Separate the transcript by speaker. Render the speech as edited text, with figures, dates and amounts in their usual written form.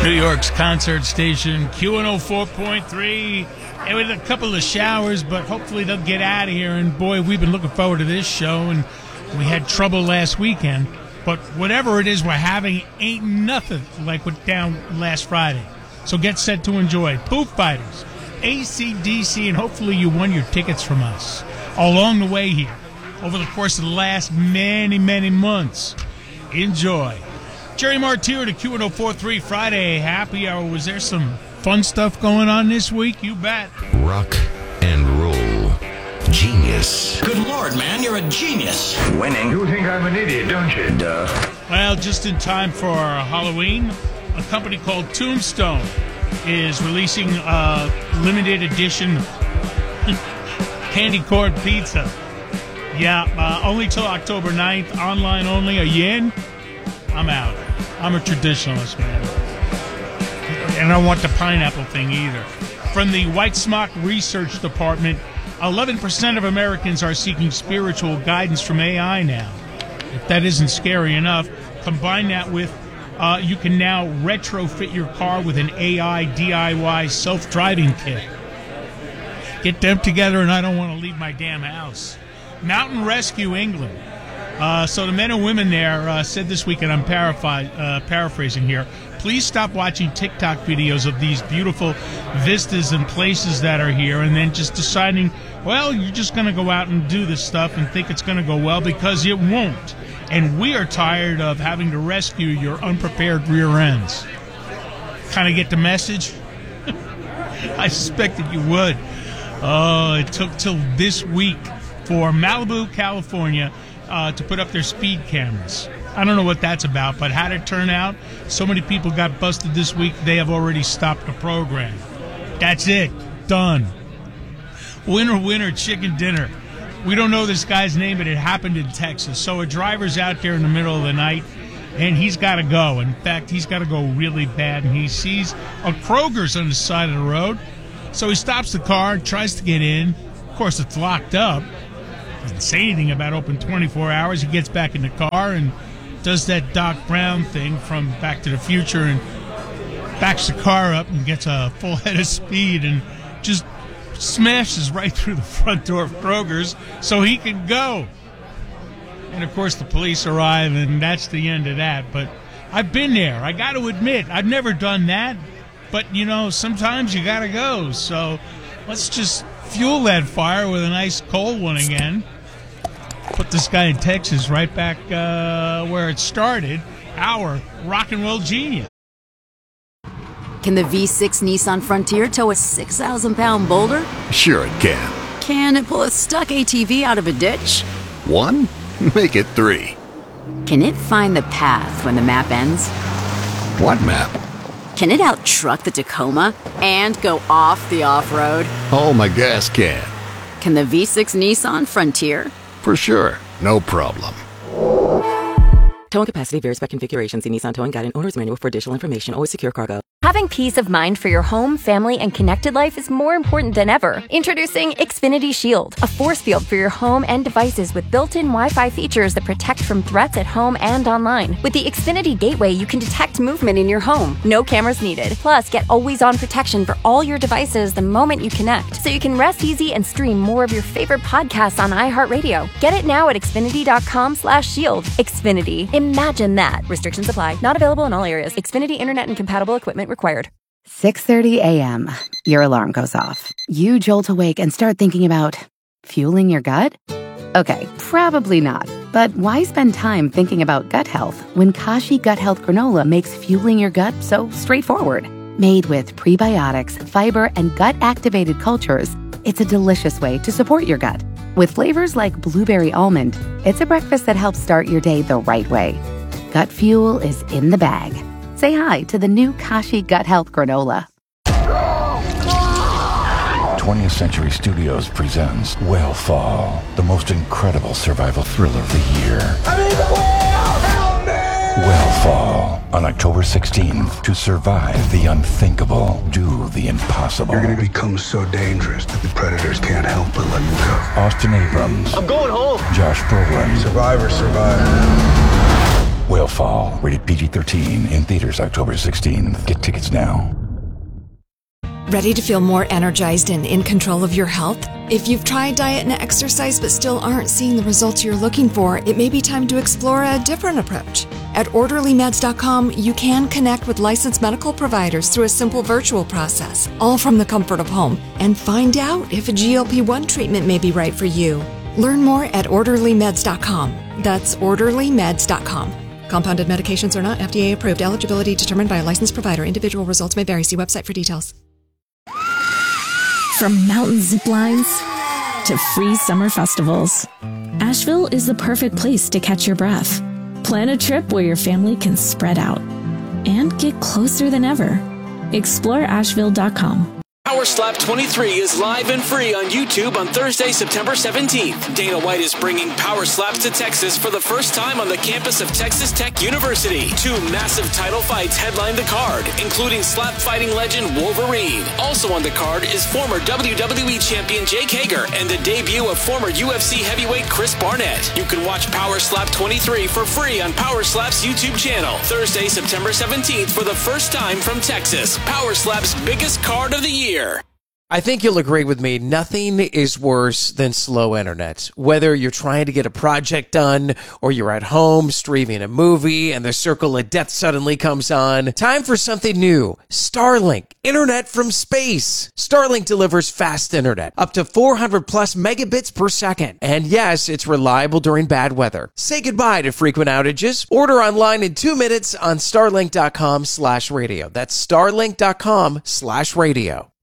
Speaker 1: New York's concert station, Q104.3. And with a couple of showers, but hopefully they'll get out of here. And boy, we've been looking forward to this show, and we had trouble last weekend. But whatever it is we're having ain't nothing like what down last Friday. So get set to enjoy Foo Fighters, AC/DC, and hopefully you won your tickets from us along the way here over the course of the last many, many months. Enjoy. Jerry Martyr to Q104.3 Friday Happy Hour. Was there some fun stuff going on this week? You bet.
Speaker 2: Rock and roll. Genius.
Speaker 3: Good Lord, man, you're a genius.
Speaker 4: Winning. You think I'm an idiot, don't you?
Speaker 3: Duh.
Speaker 1: Well, just in time for Halloween, a company called Tombstone is releasing a limited edition candy corn pizza. Yeah, only till October 9th, online only. A yen? I'm out. I'm a traditionalist, man. And I don't want the pineapple thing either. From the White Smock Research Department, 11% of Americans are seeking spiritual guidance from AI now. If that isn't scary enough, combine that with you can now retrofit your car with an AI DIY self-driving kit. Get them together and I don't want to leave my damn house. Mountain Rescue England. So the men and women there said this week, and I'm paraphrasing here, please stop watching TikTok videos of these beautiful vistas and places that are here and then just deciding, well, you're just going to go out and do this stuff and think it's going to go well, because it won't. And we are tired of having to rescue your unprepared rear ends. Kind of get the message? I suspected you would. Oh, it took till this week for Malibu, California, to put up their speed cameras. I don't know what that's about, but how'd it turn out? So many people got busted this week, they have already stopped the program. That's it. Done. Winner, winner, chicken dinner. We don't know this guy's name, but it happened in Texas. So a driver's out there in the middle of the night, and he's got to go. In fact, he's got to go really bad, and he sees a Kroger's on the side of the road. So he stops the car, tries to get in. Of course, it's locked up. Doesn't say anything about open 24 hours. He gets back in the car and does that Doc Brown thing from Back to the Future and backs the car up and gets a full head of speed and just smashes right through the front door of Kroger's so he can go. And, of course, the police arrive, and that's the end of that. But I've been there. I got to admit, I've never done that. But, you know, sometimes you got to go. So let's just fuel that fire with a nice cold one again. Put this guy in Texas right back where it started, our rock and roll genius.
Speaker 5: Can the V6 Nissan Frontier tow a 6,000-pound boulder?
Speaker 2: Sure it can.
Speaker 5: Can it pull a stuck ATV out of a ditch?
Speaker 2: 1? Make it 3.
Speaker 5: Can it find the path when the map ends?
Speaker 2: What map?
Speaker 5: Can it out-truck the Tacoma and go off the off-road?
Speaker 2: Oh, my gas can.
Speaker 5: Can the V6 Nissan Frontier?
Speaker 2: For sure. No problem.
Speaker 6: Towing capacity varies by configuration. See Nissan Towing Guide and Owner's Manual for additional information. Always secure cargo.
Speaker 7: Having peace of mind for your home, family, and connected life is more important than ever. Introducing Xfinity Shield, a force field for your home and devices with built-in Wi-Fi features that protect from threats at home and online. With the Xfinity Gateway, you can detect movement in your home. No cameras needed. Plus, get always-on protection for all your devices the moment you connect, so you can rest easy and stream more of your favorite podcasts on iHeartRadio. Get it now at Xfinity.com/shield. Xfinity. Imagine that. Restrictions apply. Not available in all areas. Xfinity Internet and compatible equipment required.
Speaker 8: 6:30 a.m. Your alarm goes off. You jolt awake and start thinking about fueling your gut? Okay, probably not. But why spend time thinking about gut health when Kashi Gut Health Granola makes fueling your gut so straightforward? Made with prebiotics, fiber, and gut-activated cultures, it's a delicious way to support your gut. With flavors like blueberry almond, it's a breakfast that helps start your day the right way. Gut fuel is in the bag. Say hi to the new Kashi Gut Health Granola.
Speaker 9: 20th Century Studios presents Whale the most incredible survival thriller of the year. I'm in the whale! Help me! Whale on October 16th. To survive the unthinkable, do the impossible.
Speaker 10: You're going to become so dangerous that the predators can't help but let you go.
Speaker 9: Austin Abrams.
Speaker 11: I'm going home.
Speaker 9: Josh Brolin.
Speaker 10: Survivor.
Speaker 9: Whalefall, rated PG-13, in theaters October 16th. Get tickets now.
Speaker 11: Ready to feel more energized and in control of your health? If you've tried diet and exercise but still aren't seeing the results you're looking for, it may be time to explore a different approach. At OrderlyMeds.com, you can connect with licensed medical providers through a simple virtual process, all from the comfort of home, and find out if a GLP-1 treatment may be right for you. Learn more at OrderlyMeds.com. That's OrderlyMeds.com. Compounded medications are not FDA approved. Eligibility determined by a licensed provider. Individual results may vary. See website for details.
Speaker 12: From mountain zip lines to free summer festivals, Asheville is the perfect place to catch your breath. Plan a trip where your family can spread out and get closer than ever. Explore Asheville.com.
Speaker 13: Power Slap 23 is live and free on YouTube on Thursday, September 17th. Dana White is bringing Power Slaps to Texas for the first time on the campus of Texas Tech University. 2 massive title fights headline the card, including slap fighting legend Wolverine. Also on the card is former WWE champion Jake Hager and the debut of former UFC heavyweight Chris Barnett. You can watch Power Slap 23 for free on Power Slap's YouTube channel. Thursday, September 17th for the first time from Texas. Power Slap's biggest card of the year.
Speaker 14: I think you'll agree with me. Nothing is worse than slow internet. Whether you're trying to get a project done or you're at home streaming a movie and the circle of death suddenly comes on. Time for something new. Starlink. Internet from space. Starlink delivers fast internet. Up to 400 plus megabits per second. And yes, it's reliable during bad weather. Say goodbye to frequent outages. Order online in 2 minutes on starlink.com/radio. That's starlink.com/radio.